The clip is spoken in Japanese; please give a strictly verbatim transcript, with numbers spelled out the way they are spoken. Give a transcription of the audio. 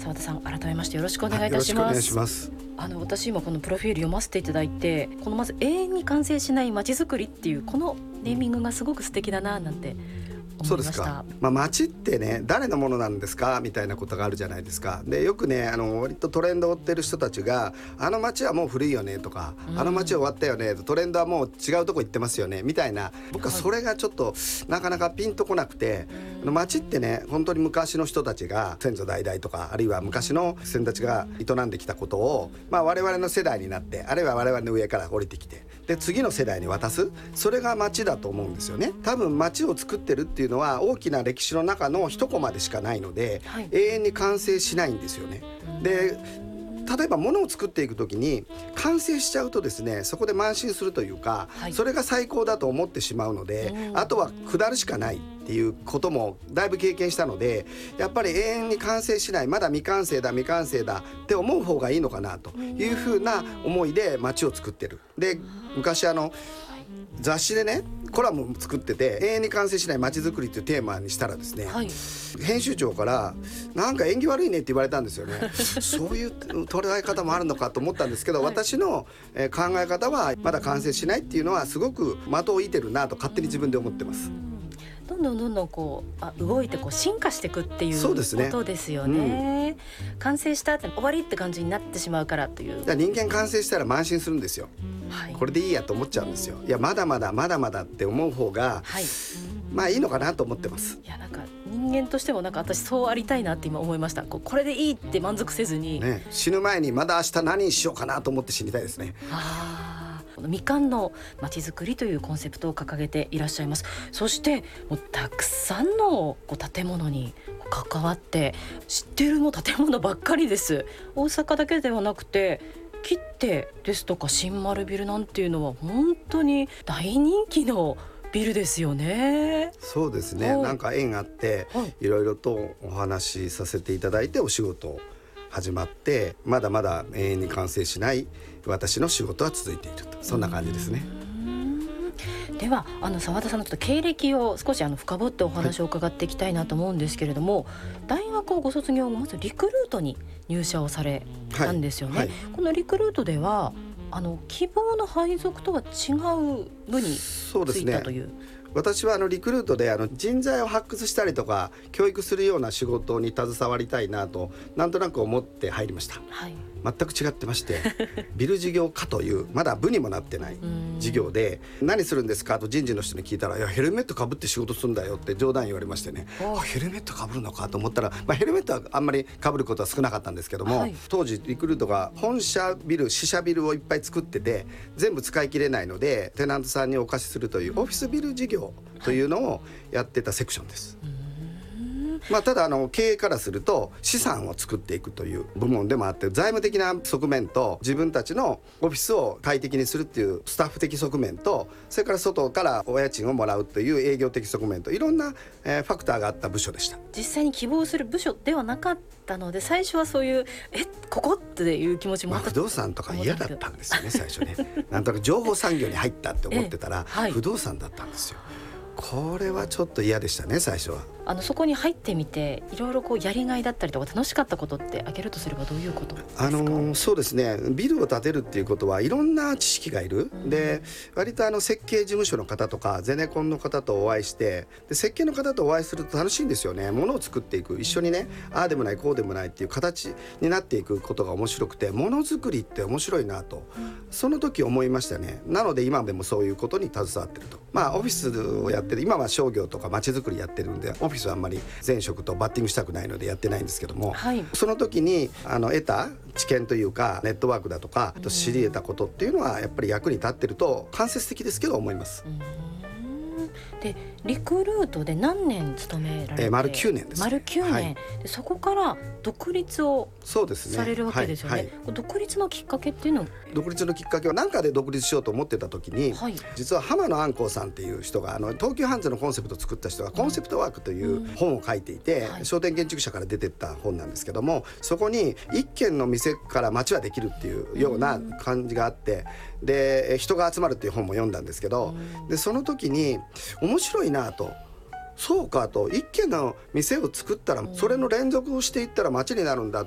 澤田さん、改めましてよろしくお願いいたします。 よろしくお願いします。 あの私今このプロフィール読ませていただいて、このまず永遠に完成しない街づくりっていうこのネーミングがすごく素敵だななんて思いました。 そうですか、まあ、街ってね誰のものなんですかみたいなことがあるじゃないですか。でよくねあの割とトレンドを追ってる人たちがあの街はもう古いよねとか、うん、あの街終わったよね、トレンドはもう違うとこ行ってますよねみたいな、僕はそれがちょっとなかなかピンとこなくて、うん、街ってね本当に昔の人たちが先祖代々とかあるいは昔の先たちが営んできたことを、まあ、我々の世代になってあるいは我々の上から降りてきてで次の世代に渡す、それが街だと思うんですよね。多分街を作ってるっていうのは大きな歴史の中の一コマでしかないので、はい、永遠に完成しないんですよね。で例えば物を作っていくときに完成しちゃうとですね、そこで慢心するというか、はい、それが最高だと思ってしまうので、あとは下るしかないっていうこともだいぶ経験したので、やっぱり永遠に完成しない、まだ未完成だ未完成だって思う方がいいのかなというふうな思いで街を作ってる。で昔あの雑誌でねコラム作ってて、永遠に完成しない街づくりっていうテーマにしたらですね、はい、編集長からなんか縁起悪いねって言われたんですよねそういう捉え方もあるのかと思ったんですけど、はい、私の考え方はまだ完成しないっていうのはすごく的を射てるなと勝手に自分で思ってます。 どんどんどんどんこうあ動いてこう進化していくっていうことですよね、うん、完成したって終わりって感じになってしまうからという。 人間完成したら慢心するんですよ、はい、これでいいやと思っちゃうんですよ。いやまだまだまだまだって思う方が、はい、まあいいのかなと思ってます。 いやなんか人間としてもなんか私そうありたいなって今思いました。こうこれでいいって満足せずに、 ね、死ぬ前にまだ明日何にしようかなと思って死にたいですね。 あ未完のまちづくりというコンセプトを掲げていらっしゃいます。そしてもうたくさんのこう建物に関わって知ってるも建物ばっかりです。大阪だけではなくて切手ですとか新丸ビルなんていうのは本当に大人気のビルですよね。 そうですね、はい、なんか縁があって、はい、いろいろとお話しさせていただいてお仕事始まって、まだまだ永遠に完成しない私の仕事は続いていると、そんな感じですね。 ではあの澤田さんのちょっと経歴を少しあの深掘ってお話を伺っていきたいなと思うんですけれども、はい、大学をご卒業後まずリクルートに入社をされたんですよね、はいはい、このリクルートではあの希望の配属とは違う部に就いたという。 私はあのリクルートであの人材を発掘したりとか教育するような仕事に携わりたいなとなんとなく思って入りました、はい、全く違ってましてビル事業課というまだ部にもなってない事業で、何するんですかと人事の人に聞いたら、いやヘルメットかぶって仕事するんだよって冗談言われましてね、あヘルメットかぶるのかと思ったら、まあ、ヘルメットはあんまりかぶることは少なかったんですけども、はい、当時リクルートが本社ビル支社ビルをいっぱい作ってて全部使い切れないのでテナントさんにお貸しするというオフィスビル事業というのをやってたセクションです、はい。まあ、ただあの経営からすると資産を作っていくという部門でもあって、財務的な側面と自分たちのオフィスを快適にするっていうスタッフ的側面と、それから外からお家賃をもらうという営業的側面といろんな、えー、ファクターがあった部署でした。 実際に希望する部署ではなかったので、最初はそういうえここっていう気持ちもあった、 まあ、不動産とか嫌だったんですよね最初ねなんとなく情報産業に入ったって思ってたら、はい、不動産だったんですよ。これはちょっと嫌でしたね最初は。 あのそこに入ってみていろいろこうやりがいだったりとか楽しかったことって挙げるとすればどういうことですか？ あのそうですね、ビルを建てるっていうことはいろんな知識がいる、うん、で割とあの設計事務所の方とかゼネコンの方とお会いして、で設計の方とお会いすると楽しいんですよね。物を作っていく、一緒にね、ああでもないこうでもないっていう形になっていくことが面白くて、ものづくりって面白いなと、うん、その時思いましたね。なので今でもそういうことに携わってると。まあオフィスをやってる、今は商業とか街づくりやってるんでオフィスはあんまり前職とバッティングしたくないのでやってないんですけども、はい、その時にあの得た知見というかネットワークだとかと知り得たことっていうのはやっぱり役に立ってると間接的ですけど思います。うん、 でリクルートで何年勤められて、 えー、丸きゅうねんです、ね、 丸きゅうねん、はい、でそこから独立をされるわけですよね。はいはい、独立のきっかけっていうのは？ 独立のきっかけは何かで独立しようと思ってた時に、はい、実は浜野安光さんっていう人があの東急ハンズのコンセプトを作った人がコンセプトワークという本を書いていて、うん、商店建築社から出てった本なんですけども、そこに一軒の店から街はできるっていうような感じがあって、で人が集まるっていう本も読んだんですけど、でその時に面白いなと、そうかと、一軒の店を作ったらそれの連続をしていったら街になるんだ、